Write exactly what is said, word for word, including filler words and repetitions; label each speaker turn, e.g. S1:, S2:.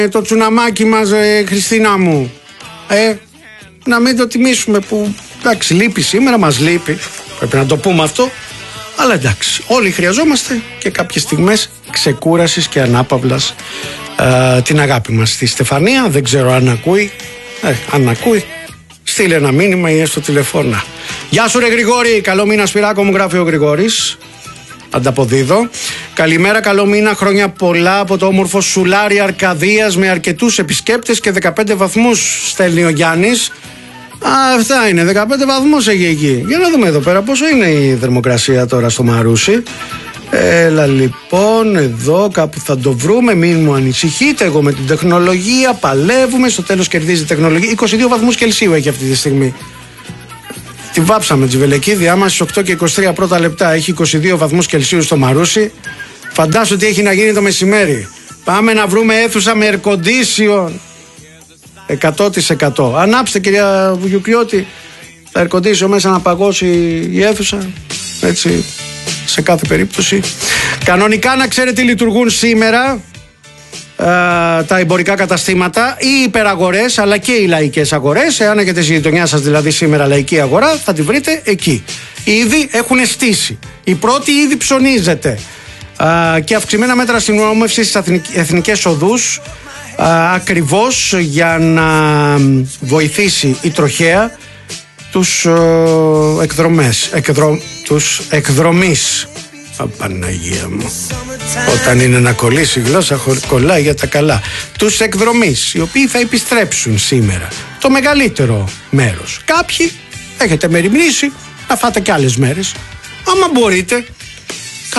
S1: το τσουναμάκι μας, ε, Χριστίνα μου. Ε, να μην το τιμήσουμε που, εντάξει, λείπει σήμερα, μας λείπει. Πρέπει να το πούμε αυτό. Αλλά εντάξει, όλοι χρειαζόμαστε και κάποιες στιγμές ξεκούρασης και ανάπαυλας ε, την αγάπη μας. Στη Στεφανία, δεν ξέρω αν ακούει. Ε, αν ακούει, στείλε ένα μήνυμα ή έστω τηλεφώνα. Γεια σου ρε Γρηγόρη, καλό μήνα Σπυράκο μου, γράφει ο Γρηγόρης. Ανταποδίδω. Καλημέρα, καλό μήνα, χρόνια πολλά από το όμορφο Σουλάρι Αρκαδίας με αρκετούς επισκέπτες και δεκαπέντε βαθμούς, στέλνει ο Γιάννης. Α, αυτά είναι, δεκαπέντε βαθμούς έχει εκεί. Για να δούμε εδώ πέρα πόσο είναι η θερμοκρασία τώρα στο Μαρούσι. Έλα λοιπόν, εδώ κάπου θα το βρούμε, μην μου ανησυχείτε. Εγώ με την τεχνολογία παλεύουμε, στο τέλος κερδίζει η τεχνολογία. είκοσι δύο βαθμούς Κελσίου έχει αυτή τη στιγμή. Τη βάψαμε Τζιβελεκίδη, άμα στις οκτώ και είκοσι τρία πρώτα λεπτά έχει είκοσι δύο βαθμούς Κελσίου στο Μαρούσι, φαντάσου τι έχει να γίνει το μεσημέρι. Πάμε να βρούμε αίθουσα με air condition. εκατό τοις εκατό. Ανάψτε κυρία Βουγιουκριώτη, τα air condition μέσα να παγώσει η αίθουσα. Έτσι, σε κάθε περίπτωση. Κανονικά να ξέρετε λειτουργούν σήμερα ε, τα εμπορικά καταστήματα, οι υπεραγορές αλλά και οι λαϊκές αγορές. Εάν έχετε στη γειτονιά σας δηλαδή σήμερα λαϊκή αγορά, θα τη βρείτε εκεί. Ήδη έχουν στήσει. Η πρώτη ήδη ψωνίζεται. Ε, και αυξημένα μέτρα συνόμευσης στις εθνικές οδούς, ε, ακριβώς για να βοηθήσει η τροχέα τους ε, εκδρομές, εκδρο, τους εκδρομείς. Απαναγία μου. Όταν είναι να κολλήσει η γλώσσα, κολλάει για τα καλά. Τους εκδρομείς, οι οποίοι θα επιστρέψουν σήμερα. Το μεγαλύτερο μέρος. Κάποιοι έχετε μεριμνήσει να φάτε κι άλλες μέρες. Άμα μπορείτε,